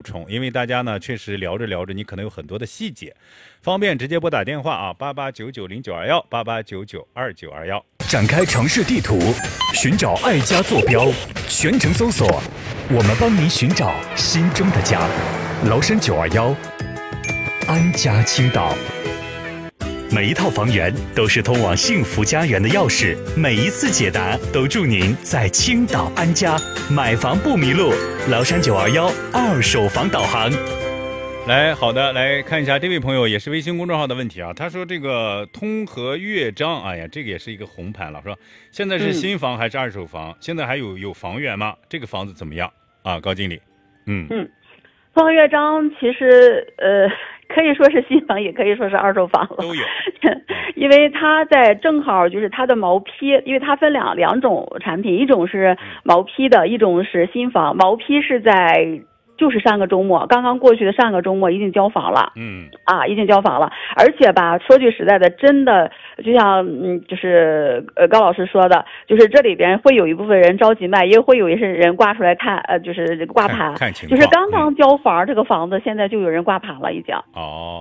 充，因为大家呢确实聊着聊着，你可能有很多的细节，方便直接拨打电话啊，88990921，88992921。 展开城市地图，寻找爱家坐标，全程搜索，我们帮您寻找心中的家。崂山921，安家青岛。每一套房源都是通往幸福家园的钥匙，每一次解答都祝您在青岛安家，买房不迷路。崂山921二手房导航。 来，好的，来看一下这位朋友也是微信公众号的问题啊。他说这个通和乐章，哎呀，这个也是一个红盘了，说现在是新房还是二手房？现在还有房源吗？这个房子怎么样啊？高经理， 通和乐章其实可以说是新房，也可以说是二手房了， 都有。 因为它在正好就是它的毛坯，因为它分两种产品，一种是毛坯的，一种是新房。毛坯是在就是上个周末，刚刚过去的上个周末已经交房了，已经交房了。而且吧，说句实在的，真的就像就是高老师说的，就是这里边会有一部分人着急卖，也会有一些人挂出来看，就是挂盘， 看情况， 就是刚刚交房，这个房子现在就有人挂盘了，已经。 哦，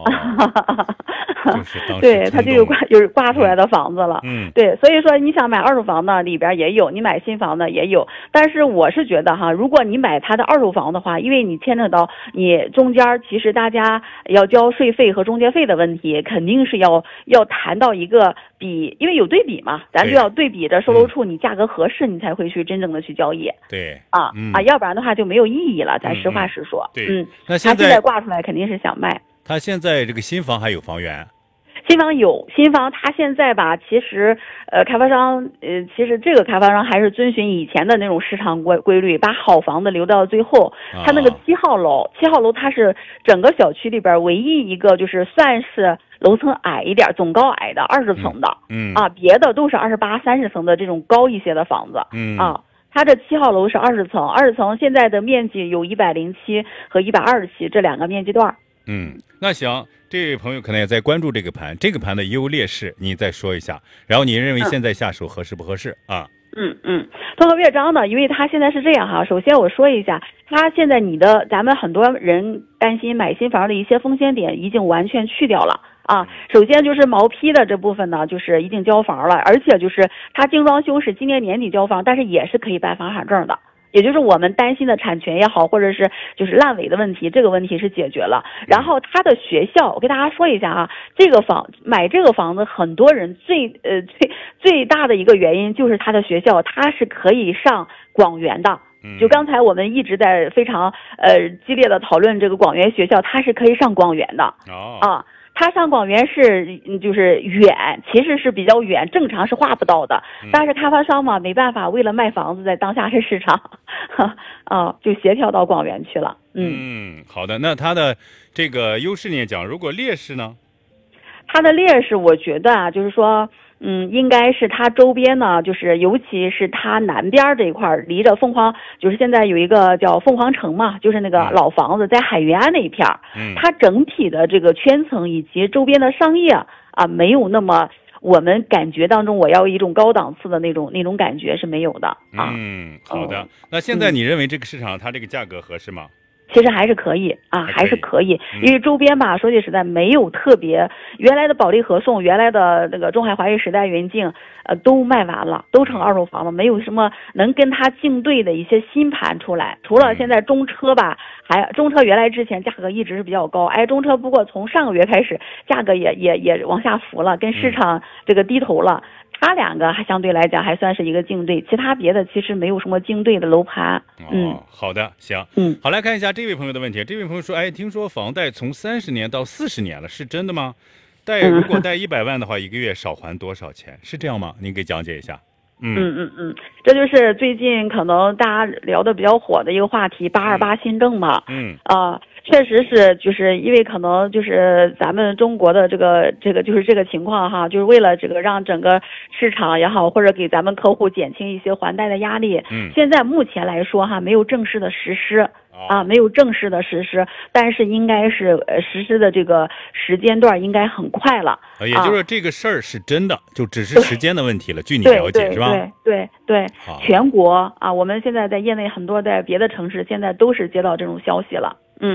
对，他就有挂出来的房子了。对，所以说你想买二手房呢，里边也有；你买新房的也有。但是我是觉得哈，如果你买他的二手房的话，因为你牵扯到你中间，其实大家要交税费和中介费的问题，肯定是要谈到一个因为有对比嘛，咱就要对比着售楼处你价格合适，你才会去真正的去交易。 对要不然的话就没有意义了。咱实话实说。 那他现在挂出来肯定是想卖。 他现在这个新房还有房源？ 新房有新房，他现在吧，其实开发商其实这个开发商还是遵循以前的那种市场规律，把好房子留到最后。他那个7号楼它是整个小区里边唯一一个就是算是楼层矮一点、总高矮的20层的，别的都是28、30层的这种高一些的房子，它这7号楼是20层，20层现在的面积有107和127这两个面积段。 那行，这位朋友可能也在关注这个盘的优劣势，你再说一下，然后你认为现在下手合适不合适啊？ 通和乐章呢，因为它现在是这样哈，首先我说一下，它现在咱们很多人担心买新房的一些风险点已经完全去掉了啊。首先就是毛坯的这部分呢，就是已经交房了，而且就是它精装修是今年年底交房，但是也是可以办房产证的。也就是我们担心的产权也好，或者是就是烂尾的问题，这个问题是解决了。然后他的学校，我给大家说一下啊，买这个房子，很多人最大的一个原因就是他的学校，他是可以上广元的。就刚才我们一直在非常激烈的讨论这个广元学校，它是可以上广元的。它上广元就是远，其实是比较远，正常是划不到的。但是开发商嘛，没办法，为了卖房子，在当下这市场，就协调到广元去了。 好的，那它的这个优势你也讲，如果劣势呢？ 它的劣势，我觉得啊，就是说，应该是它周边呢，就是尤其是它南边这一块，离着凤凰，就是现在有一个叫凤凰城嘛，就是那个老房子在海云安那一片，它整体的这个圈层以及周边的商业没有那么我们感觉当中我要一种高档次的那种感觉是没有的啊。 好的，那现在你认为这个市场它这个价格合适吗？ 其实还是可以还是可以，因为周边吧，说句实在，没有特别原来的保利合颂，原来的那个中海华谊时代云境，都卖完了，都成二手房了，没有什么能跟它竞对的一些新盘出来。除了现在中车吧，中车原来之前价格一直是比较高，中车不过从上个月开始价格也往下浮了，跟市场这个低头了。它两个还相对来讲还算是一个竞对，其他别的其实没有什么竞对的楼盘。 好的，行，好，来看一下这位朋友的问题。这位朋友说，听说房贷从30年到40年了，是真的吗？如果贷100万的话，一个月少还多少钱？是这样吗？您给讲解一下。 这就是最近可能大家聊的比较火的一个话题，828新政嘛。确实是，就是因为可能就是咱们中国的这个就是这个情况哈，就是为了这个让整个市场也好，或者给咱们客户减轻一些还贷的压力。现在目前来说哈，没有正式的实施。没有正式的实施，但是应该是实施的这个时间段应该很快了。 也就是说这个事儿是真的，就只是时间的问题了。据你了解是吧？ 对，全国我们现在在业内很多在别的城市现在都是接到这种消息了。